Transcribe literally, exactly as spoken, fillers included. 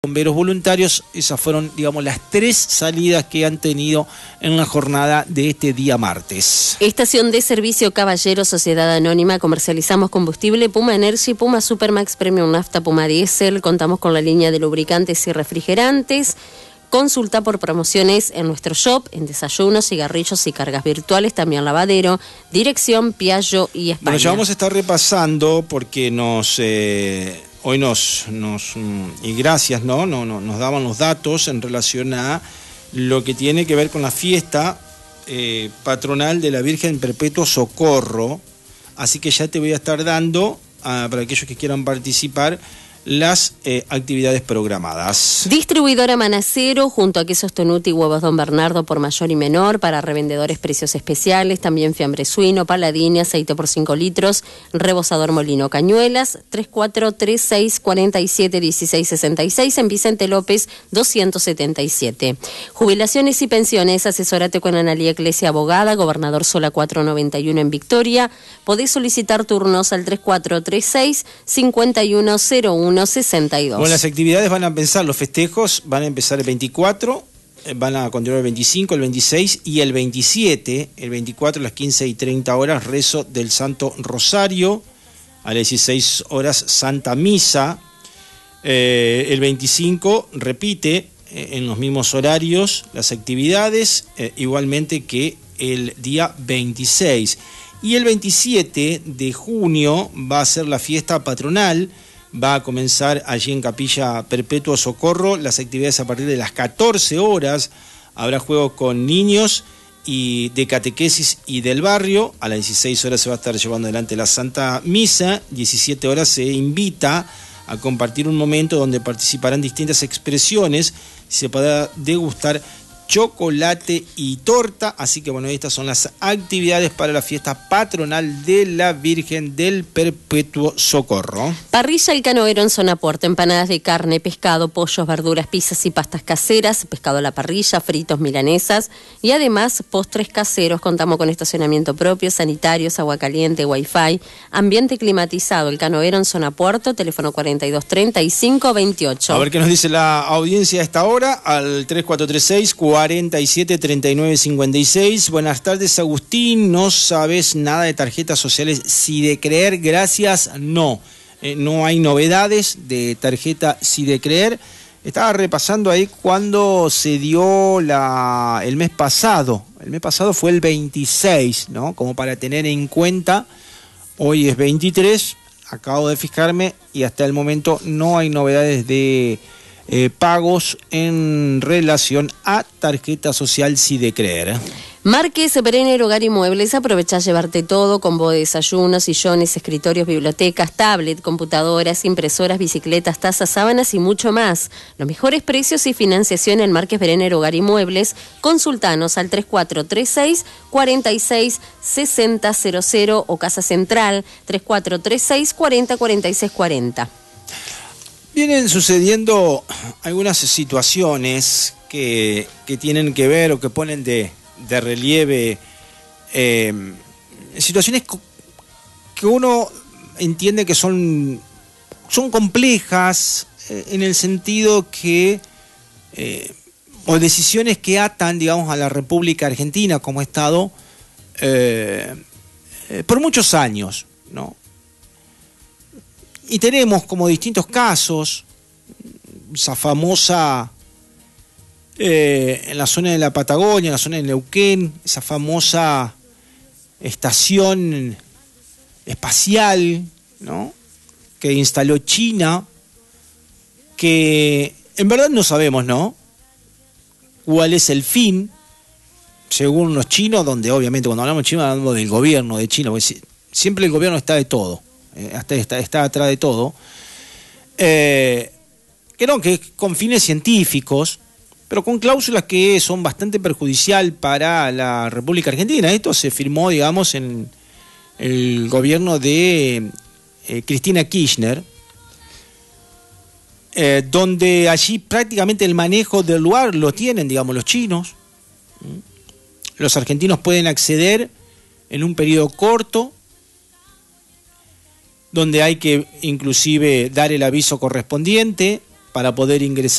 Bomberos voluntarios. Esas fueron, digamos, las tres salidas que han tenido en la jornada de este día martes. Estación de servicio Caballero, Sociedad Anónima, comercializamos combustible Puma Energy, Puma Supermax Premium Nafta, Puma Diesel, contamos con la línea de lubricantes y refrigerantes. Consulta por promociones en nuestro shop, en desayunos, cigarrillos y cargas virtuales, también lavadero, dirección Piaggio y España. Bueno, ya vamos a estar repasando porque nos... Eh... Hoy nos, nos y gracias, ¿no? No, no, nos daban los datos en relación a lo que tiene que ver con la fiesta eh, patronal de la Virgen Perpetuo Socorro. Así que ya te voy a estar dando, uh, para aquellos que quieran participar, las eh, actividades programadas. Distribuidora Manacero, junto a Quesos Tonuti y Huevos Don Bernardo por mayor y menor, para revendedores precios especiales, también fiambre suino, paladini, aceite por cinco litros, rebozador Molino Cañuelas, tres cuatro tres seis cuatro siete uno seis seis seis en Vicente López doscientos setenta y siete. Jubilaciones y pensiones, asesórate con Analía Iglesia Abogada, Gobernador Sola cuatrocientos noventa y uno en Victoria. Podés solicitar turnos al tres cuatro tres seis cinco uno cero uno sesenta y dos. Bueno, las actividades van a empezar, los festejos van a empezar el veinticuatro, van a continuar el veinticinco, el veintiséis y el veintisiete. El veinticuatro a las quince y treinta horas, rezo del Santo Rosario. A las dieciséis horas, Santa Misa. Eh, el veinticinco repite eh, en los mismos horarios las actividades, eh, igualmente que el día veintiséis. Y el veintisiete de junio va a ser la fiesta patronal. Va a comenzar allí en Capilla Perpetuo Socorro las actividades a partir de las catorce horas. Habrá juegos con niños y de catequesis y del barrio. A las dieciséis horas se va a estar llevando adelante la Santa Misa. diecisiete horas se invita a compartir un momento donde participarán distintas expresiones. Se podrá degustar chocolate y torta. Así que bueno, estas son las actividades para la fiesta patronal de la Virgen del Perpetuo Socorro. Parrilla El Canoero en zona puerto, empanadas de carne, pescado, pollos, verduras, pizzas y pastas caseras, pescado a la parrilla, fritos, milanesas y además postres caseros. Contamos con estacionamiento propio, sanitarios, agua caliente, wifi, ambiente climatizado. El Canoero en zona puerto, teléfono cuarenta y dos treinta y cinco veintiocho. A ver qué nos dice la audiencia a esta hora al tres cuatro tres seis cuarenta y siete treinta y nueve cincuenta y seis. Buenas tardes, Agustín. ¿No sabes nada de tarjetas sociales Sidecreer? Gracias, no. Eh, no hay novedades de tarjeta Sidecreer. Estaba repasando ahí cuando se dio la el mes pasado. El mes pasado fue el veintiséis, ¿no? Como para tener en cuenta. Hoy es veintitrés. Acabo de fijarme y hasta el momento no hay novedades de Eh, pagos en relación a tarjeta social Sidecreer. Márquez, Brenner, Hogar y Muebles, aprovecha a llevarte todo, combo de desayunos, sillones, escritorios, bibliotecas, tablet, computadoras, impresoras, bicicletas, tazas, sábanas y mucho más. Los mejores precios y financiación en Márquez, Brenner, Hogar y Muebles. Consultanos al tres cuatro tres seis cuatro seis seis cero cero cero o Casa Central tres cuatro tres seis cuatro cero cuatro seis cuarenta. Vienen sucediendo algunas situaciones que, que tienen que ver o que ponen de, de relieve eh, situaciones que uno entiende que son, son complejas eh, en el sentido que eh, o decisiones que atan, digamos, a la República Argentina como Estado eh, eh, por muchos años, ¿no? Y tenemos como distintos casos, esa famosa, eh, en la zona de la Patagonia, en la zona de Neuquén, esa famosa estación espacial, ¿no?, que instaló China, que en verdad no sabemos, ¿no?, cuál es el fin, según los chinos, donde obviamente cuando hablamos de China hablamos del gobierno de China, porque siempre el gobierno está de todo. Hasta está, está atrás de todo, eh, que no, que con fines científicos, pero con cláusulas que son bastante perjudicial para la República Argentina. Esto se firmó, digamos, en el gobierno de eh, Cristina Kirchner, eh, donde allí prácticamente el manejo del lugar lo tienen, digamos, los chinos. Los argentinos pueden acceder en un periodo corto, donde hay que inclusive dar el aviso correspondiente, para poder ingresar